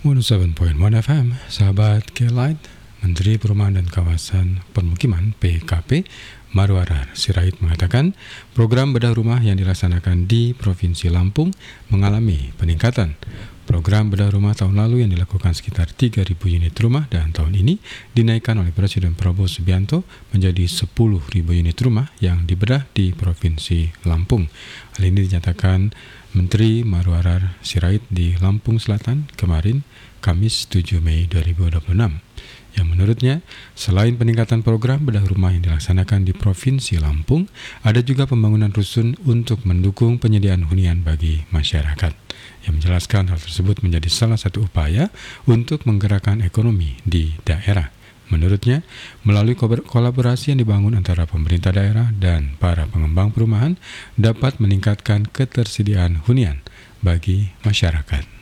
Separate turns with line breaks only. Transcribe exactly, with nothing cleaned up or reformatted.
seratus tujuh koma satu F M, sahabat K-Light, Menteri Perumahan dan Kawasan Permukiman P K P Marwarar Sirait mengatakan program bedah rumah yang dilaksanakan di Provinsi Lampung mengalami peningkatan. Program bedah rumah tahun lalu yang dilakukan sekitar tiga ribu unit rumah dan tahun ini dinaikkan oleh Presiden Prabowo Subianto menjadi sepuluh ribu unit rumah yang dibedah di Provinsi Lampung. Hal ini dinyatakan Menteri Marwarar Sirait di Lampung Selatan kemarin, Kamis tujuh Mei dua ribu dua puluh enam. Yang menurutnya, selain peningkatan program bedah rumah yang dilaksanakan di Provinsi Lampung, ada juga pembangunan rusun untuk mendukung penyediaan hunian bagi masyarakat. Yang menjelaskan hal tersebut menjadi salah satu upaya untuk menggerakkan ekonomi di daerah. Menurutnya, melalui kolaborasi yang dibangun antara pemerintah daerah dan para pengembang perumahan dapat meningkatkan ketersediaan hunian bagi masyarakat.